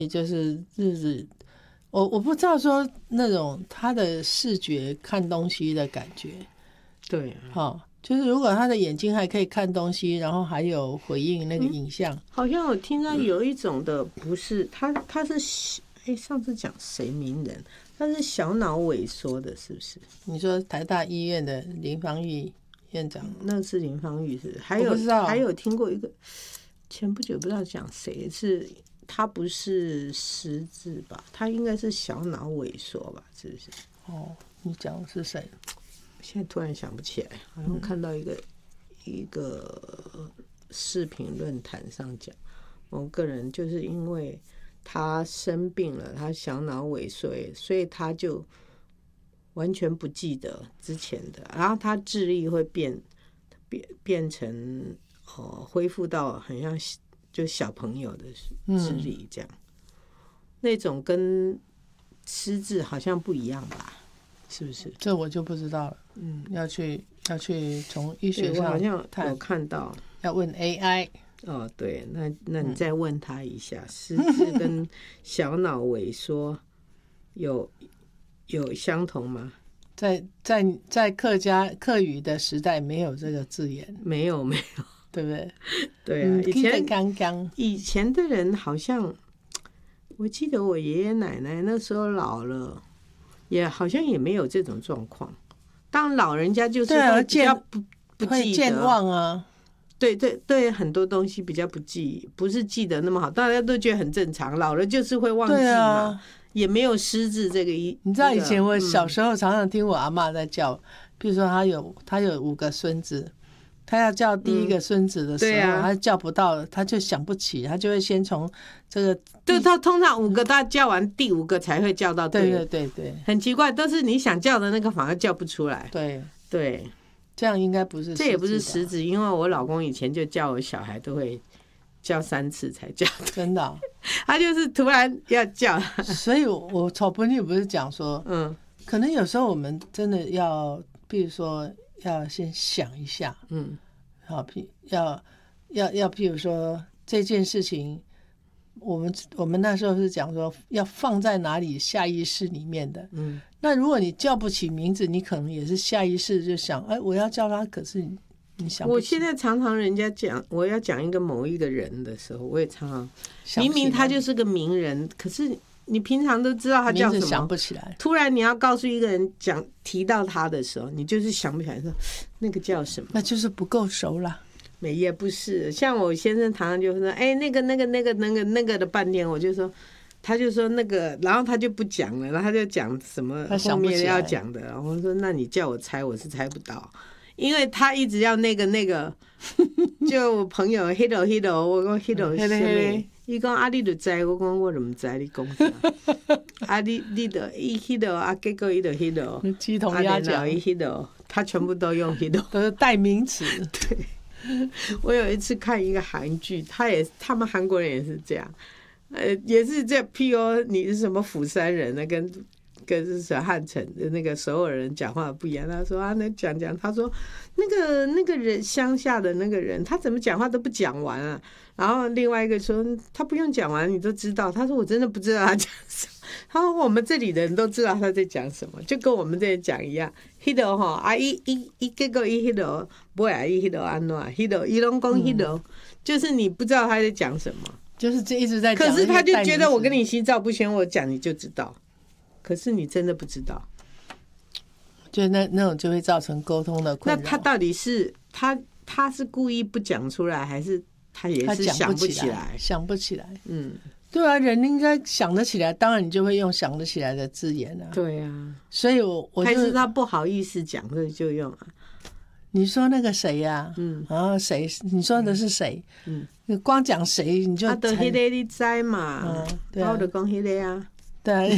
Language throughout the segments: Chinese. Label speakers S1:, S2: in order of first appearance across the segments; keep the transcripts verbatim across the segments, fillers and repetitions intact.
S1: 就是日子，我我不知道说那种他的视觉看东西的感觉，
S2: 对，
S1: 好、哦，就是如果他的眼睛还可以看东西，然后还有回应那个影像，嗯、
S2: 好像我听到有一种的不是他，他是哎，上次讲谁名人，他是小脑萎缩的，是不是？
S1: 你说台大医院的林芳玉院长，
S2: 那是林芳玉是不是？还有还有听过一个，前不久不知道讲谁是。他不是失智吧？他应该是小脑萎缩吧？是不是？
S1: 哦，你讲的是谁？
S2: 现在突然想不起来，好像看到一个、嗯、一个视频论坛上讲，某个人就是因为他生病了，他小脑萎缩，所以他就完全不记得之前的，然后他智力会变变变成哦，恢复到很像。就小朋友的智力这样、嗯，那种跟失智好像不一样吧？是不是？
S1: 这我就不知道了。嗯，要去要去从医学上，
S2: 我好像有看到，
S1: 要问 A I。
S2: 哦，对，那那你再问他一下，嗯、失智跟小脑萎缩有有相同吗？
S1: 在在在客家客语的时代没有这个字眼，
S2: 没有没有。
S1: 对不对？
S2: 对啊，以前
S1: 刚刚
S2: 以前的人好像，我记得我爷爷奶奶那时候老了，也好像也没有这种状况。当然老人家就是会比较不不记得，
S1: 会健忘啊。
S2: 对对对，很多东西比较不记，不是记得那么好，大家都觉得很正常。老了就是会忘记嘛，啊、也没有失智这个一。
S1: 你知道以前我小时候常常听我阿嬷在叫，比如说她有她有五个孙子。他要叫第一个孙子的时候，嗯啊、他叫不到，他就想不起，他就会先从这个，
S2: 对，他通常五个他叫完第五个才会叫到对。
S1: 对对对对，
S2: 很奇怪，都是你想叫的那个反而叫不出来。
S1: 对
S2: 对，
S1: 这样应该不是，
S2: 这也不是失智，因为我老公以前就叫我小孩都会叫三次才叫，
S1: 真的、哦，
S2: 他就是突然要叫。
S1: 所以我曹本你不是讲说，嗯，可能有时候我们真的要，比如说。要先想一下，嗯，好，要要要，譬如说这件事情，我们我们那时候是讲说要放在哪里下意识里面的，嗯，那如果你叫不起名字，你可能也是下意识就想，哎，我要叫他，可是你你想不起。
S2: 我现在常常人家讲我要讲一个某一个人的时候，我也常常明明他就是个名人，可是。你平常都知道他叫什么，
S1: 想不起来。
S2: 突然你要告诉一个人讲提到他的时候，你就是想不起来说那个叫什么，
S1: 那就是不够熟了。
S2: 没也不是，像我先生常常就说，哎、欸，那个那个那个那个那个的半天，我就说，他就说那个，然后他就不讲了，然后他就讲什么后面要讲的，然后我说那你叫我猜，我是猜不到。因为他一直要那个那个，就我朋友 hito hito， 我讲 hito 什么？伊讲啊，你就知，我讲我就唔知你讲啥。啊，你你就伊 hito 啊，结果伊就 hito，
S1: 鸡同鸭讲，
S2: 伊 hito， 他全部都用 hito，
S1: 都是代名词。
S2: 对，我有一次看一个韩剧，他也他们韩国人也是这样，呃，也是这譬如你是什么釜山人呢，跟。跟是小汉城的那个所有人讲话不一样，他说啊，那讲讲，他说那个那个人乡下的那个人，他怎么讲话都不讲完啊。然后另外一个说他不用讲完，你都知道。他说我真的不知道他讲什么。他说我们这里的人都知道他在讲什么，就跟我们这里讲一样。迄度吼啊，伊伊伊结果伊迄度不啊，伊迄度安怎？迄度伊拢讲迄度，就是你不知道他在讲什么，
S1: 就是这一直在讲。
S2: 可是他就觉得我跟你心照不宣，我讲你就知道。可是你真的不知道，
S1: 就那那种就会造成沟通的困扰。
S2: 那他到底是他他是故意不讲出来，还是他也是想不起来？
S1: 想不起来，嗯，对啊，人应该想得起来，当然你就会用想得起来的字眼啊。
S2: 对啊，
S1: 所以我我
S2: 还是他不好意思讲，所以就用啊。
S1: 你说那个谁呀、啊？嗯，然后谁？你说的是谁？嗯，你光讲谁你就
S2: 他的迄个你知嘛？嗯，对啊，我就讲迄个啊。
S1: 对，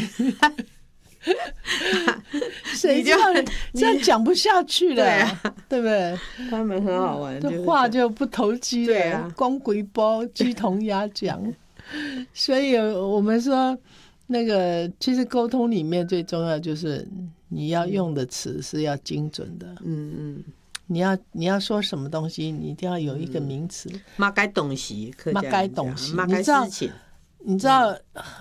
S1: 谁知道这样讲不下去了，对啊，对不对？
S2: 他们很好玩，
S1: 这话就不投机了，对啊，光鬼包鸡同鸭讲。所以我们说，那个其实沟通里面最重要就是你要用的词是要精准的，嗯嗯，你要你要说什么东西，你一定要有一个名词。
S2: 马该东西，
S1: 马该东西，
S2: 马该事情。
S1: 你知道